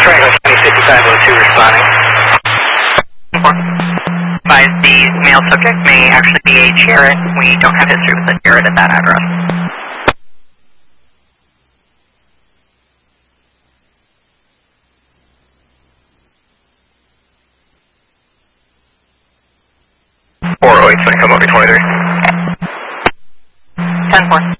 Franklin 205502 responding. Advise the male subject may actually be a Jarrett. We don't have history with a Jarrett at that address. Or 08's going to come over 23. 10-4.